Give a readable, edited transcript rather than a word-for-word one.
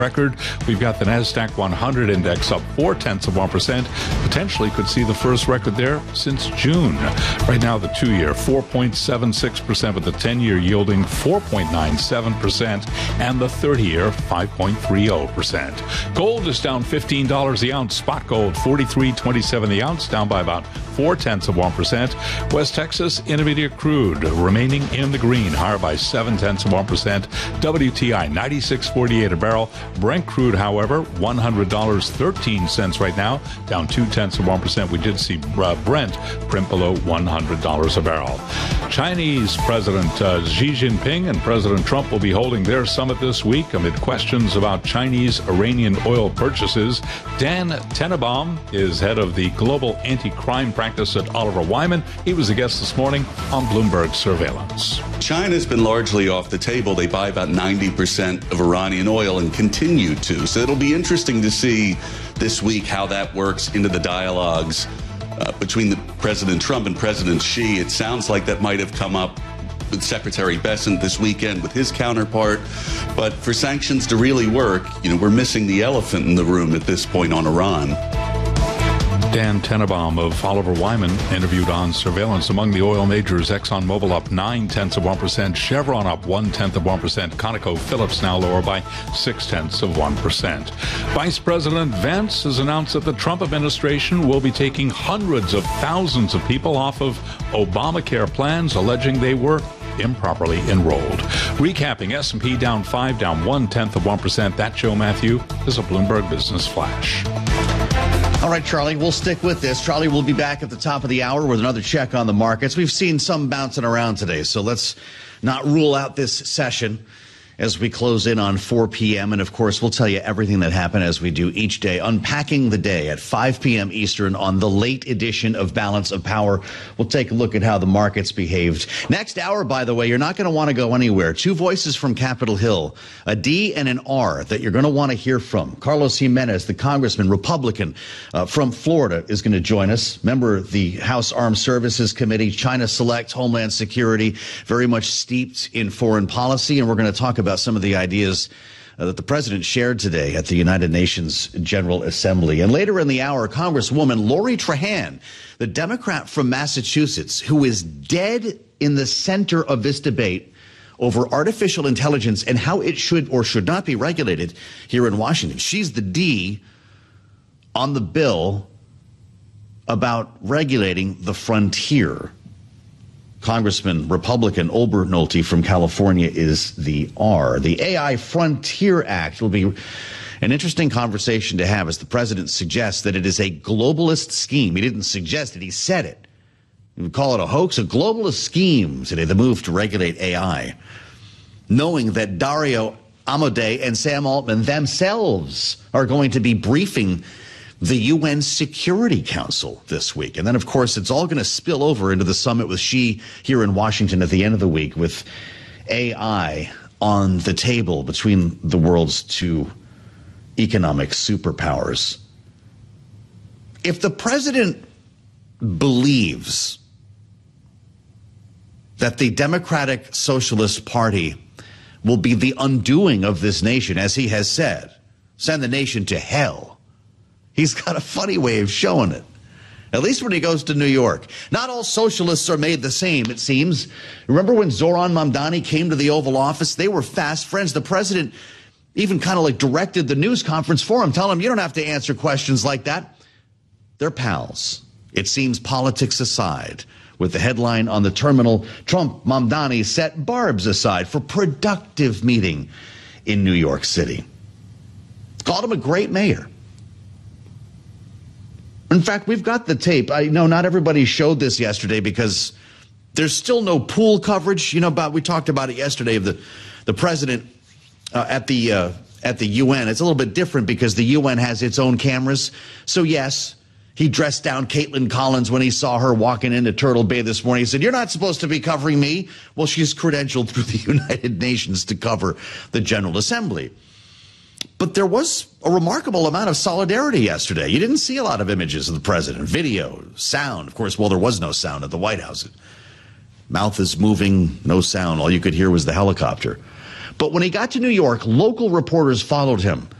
record. We've got the NASDAQ 100 index up 0.4%. Potentially could see the first record there since June. Right now, the 2-year 4.76%, with the 10-year yielding 4.97%, and the 30-year 5.30%. Gold is down $15 the ounce. Spot gold $43.27 the ounce, down by about 0.4%. West Texas Intermediate crude remaining in the green, higher by 0.7%. WTI $96.48 a barrel. Brent crude, however, $100.13 right now, down 0.2%. We did see Brent print below $100 a barrel. Chinese President Xi Jinping and President Trump will be holding their summit this week amid questions about Chinese Iranian oil purchases. Dan Tenenbaum is head of the Global Anti-Crime Practice at Oliver Wyman. He was a guest this morning on Bloomberg Surveillance. China's been largely off the table. They buy about 90% of Iranian oil and continue to. So it'll be interesting to see this week how that works into the dialogues between the President Trump and President Xi. It sounds like that might have come up with Secretary Bessent this weekend with his counterpart. But for sanctions to really work, we're missing the elephant in the room at this point on Iran. Dan Tenenbaum of Oliver Wyman interviewed on Surveillance. Among the oil majors, ExxonMobil up 0.9%, Chevron up 0.1%, ConocoPhillips now lower by 0.6%. Vice President Vance has announced that the Trump administration will be taking hundreds of thousands of people off of Obamacare plans, alleging they were improperly enrolled. Recapping, S&P down 5, down 0.1%. That, Joe Matthew, is a Bloomberg Business Flash. All right, Charlie, we'll stick with this. Charlie will be back at the top of the hour with another check on the markets. We've seen some bouncing around today, so let's not rule out this session as we close in on 4 p.m. And, of course, we'll tell you everything that happened as we do each day, unpacking the day at 5 p.m. Eastern on the late edition of Balance of Power. We'll take a look at how the markets behaved. Next hour, by the way, you're not going to want to go anywhere. Two voices from Capitol Hill, a D and an R that you're going to want to hear from. Carlos Jimenez, the congressman, Republican from Florida, is going to join us. Member of the House Armed Services Committee, China Select, Homeland Security, very much steeped in foreign policy. And we're going to talk about some of the ideas that the president shared today at the United Nations General Assembly. And later in the hour, Congresswoman Lori Trahan, the Democrat from Massachusetts, who is dead in the center of this debate over artificial intelligence and how it should or should not be regulated here in Washington. She's the D on the bill about regulating the frontier. Congressman Republican Olbert Nolte from California is the R. The AI Frontier Act will be an interesting conversation to have as the president suggests that it is a globalist scheme. He didn't suggest it, he said it. You would call it a hoax, a globalist scheme today, the move to regulate AI. Knowing that Dario Amodei and Sam Altman themselves are going to be briefing the UN Security Council this week. And then, of course, it's all going to spill over into the summit with Xi here in Washington at the end of the week, with AI on the table between the world's two economic superpowers. If the president believes that the Democratic Socialist Party will be the undoing of this nation, as he has said, send the nation to hell, he's got a funny way of showing it, at least when he goes to New York. Not all socialists are made the same, it seems. Remember when Zoran Mamdani came to the Oval Office? They were fast friends. The president even kind of like directed the news conference for him, telling him, you don't have to answer questions like that. They're pals. It seems, politics aside. With the headline on the terminal, Trump, Mamdani set barbs aside for productive meeting in New York City. Called him a great mayor. In fact, we've got the tape. I know not everybody showed this yesterday because there's still no pool coverage. We talked about it yesterday of the president at the UN. It's a little bit different because the UN has its own cameras. So yes, he dressed down Caitlin Collins when he saw her walking into Turtle Bay this morning. He said, "You're not supposed to be covering me." Well, she's credentialed through the United Nations to cover the General Assembly. But there was a remarkable amount of solidarity yesterday. You didn't see a lot of images of the president, video, sound. Of course, well, there was no sound at the White House. Mouth is moving, no sound. All you could hear was the helicopter. But when he got to New York, local reporters followed him